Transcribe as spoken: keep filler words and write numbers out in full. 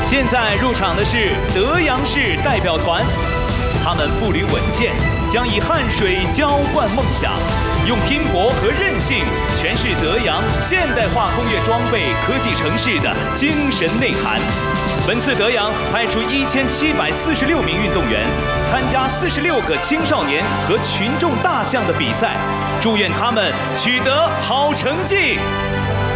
现在入场的是德阳市代表团，他们步履稳健，将以汗水浇灌梦想，用拼搏和韧性诠释德阳现代化工业装备科技城市的精神内涵。本次德阳派出一千七百四十六名运动员，参加四十六个青少年和群众大项的比赛，祝愿他们取得好成绩。